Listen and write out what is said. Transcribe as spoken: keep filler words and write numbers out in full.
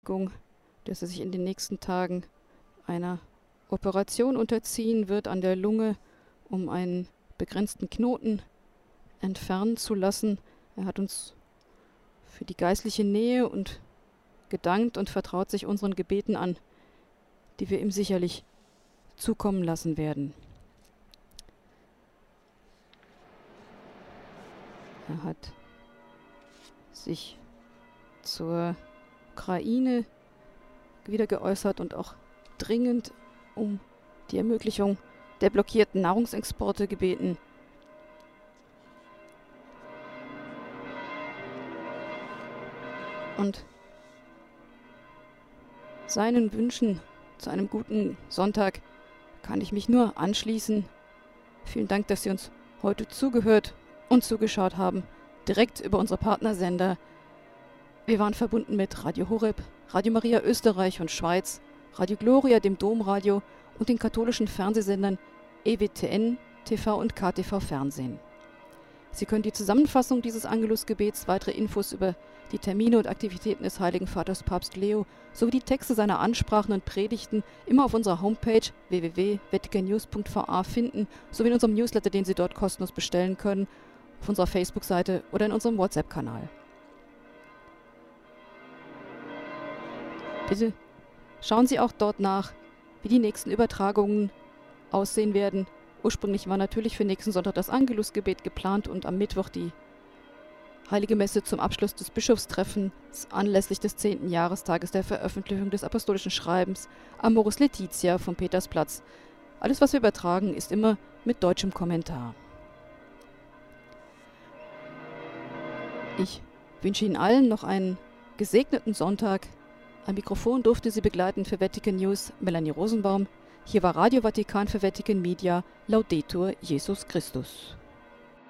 dass er sich in den nächsten Tagen einer Operation unterziehen wird an der Lunge, um einen begrenzten Knoten entfernen zu lassen. Er hat uns für die geistliche Nähe und gedankt und vertraut sich unseren Gebeten an, die wir ihm sicherlich zukommen lassen werden. Er hat sich zur Ukraine wieder geäußert und auch dringend um die Ermöglichung der blockierten Nahrungsexporte gebeten. Und seinen Wünschen zu einem guten Sonntag kann ich mich nur anschließen. Vielen Dank, dass Sie uns heute zugehört und zugeschaut haben, direkt über unsere Partnersender. Wir waren verbunden mit Radio Horeb, Radio Maria Österreich und Schweiz, Radio Gloria, dem Domradio und den katholischen Fernsehsendern E W T N, T V und K T V Fernsehen. Sie können die Zusammenfassung dieses Angelusgebets, weitere Infos über die Termine und Aktivitäten des Heiligen Vaters Papst Leo sowie die Texte seiner Ansprachen und Predigten immer auf unserer Homepage w w w punkt vatican news punkt v a finden, sowie in unserem Newsletter, den Sie dort kostenlos bestellen können, auf unserer Facebook-Seite oder in unserem WhatsApp-Kanal. Bitte schauen Sie auch dort nach, wie die nächsten Übertragungen aussehen werden. Ursprünglich war natürlich für nächsten Sonntag das Angelusgebet geplant und am Mittwoch die Heilige Messe zum Abschluss des Bischofstreffens anlässlich des zehnten Jahrestages der Veröffentlichung des Apostolischen Schreibens Amoris Laetitia vom Petersplatz. Alles, was wir übertragen, ist immer mit deutschem Kommentar. Ich wünsche Ihnen allen noch einen gesegneten Sonntag. Am Mikrofon durfte Sie begleiten für Vatican News Melanie Rosenbaum. Hier war Radio Vatikan für Vatican Media. Laudetur Jesus Christus.